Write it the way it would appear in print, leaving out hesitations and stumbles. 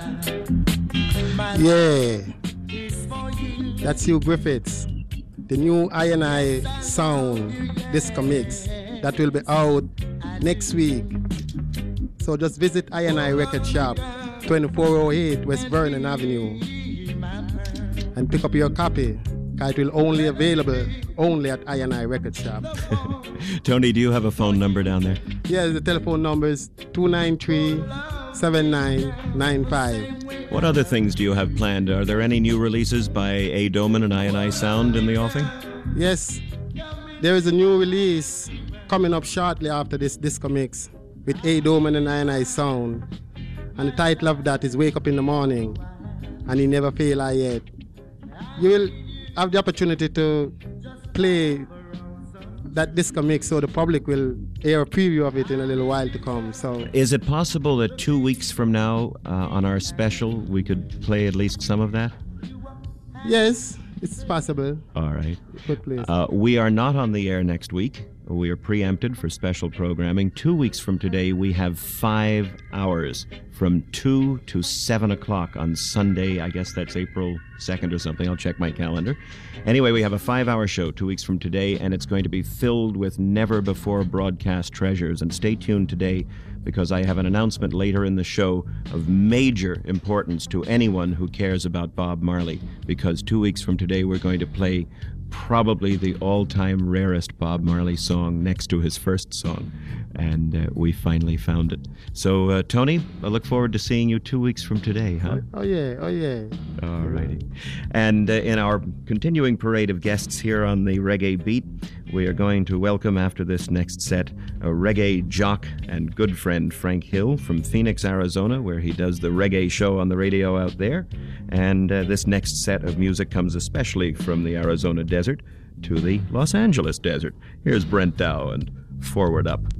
Yeah, that's Hugh Griffiths. The new I&I Sound disco mix that will be out next week. So just visit I&I Record Shop, 2408 West Vernon Avenue, and pick up your copy. It will only available only at I&I Record Shop. Tony, do you have a phone number down there? Yeah, the telephone number is 293-7995. What other things do you have planned? Are there any new releases by A. Doman and I&I Sound in the offing? Yes, there is a new release coming up shortly after this disco mix with A. Doman and I&I Sound. And the title of that is Wake Up in the Morning, and He Never Fail I Yet. You will have the opportunity to play that disco mix, so the public will hear a preview of it in a little while to come. So, is it possible that 2 weeks from now, on our special, we could play at least some of that? Yes, it's possible. All right. Good place. We are not on the air next week. We are preempted for special programming. 2 weeks from today, we have 5 hours from 2 to 7 o'clock on Sunday. I guess that's April 2nd or something. I'll check my calendar. Anyway, we have a 5-hour show 2 weeks from today, and it's going to be filled with never-before broadcast treasures. And stay tuned today, because I have an announcement later in the show of major importance to anyone who cares about Bob Marley, because 2 weeks from today, we're going to play probably the all-time rarest Bob Marley song next to his first song, and we finally found it. So, Tony, I look forward to seeing you 2 weeks from today, huh? Oh yeah. All righty. And in our continuing parade of guests here on the Reggae Beat, we are going to welcome, after this next set, a reggae jock and good friend, Frank Hill, from Phoenix, Arizona, where he does the reggae show on the radio out there. And this next set of music comes especially from the Arizona desert to the Los Angeles desert. Here's Brent Dow and Forward Up.